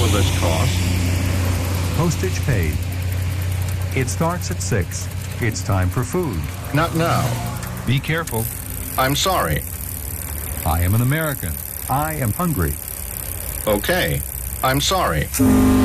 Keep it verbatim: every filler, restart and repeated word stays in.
will this cost? Postage paid. It starts at six. It's time for food. Not now. Be careful. I'm sorry. I am an American. I am hungry. Okay. I'm sorry.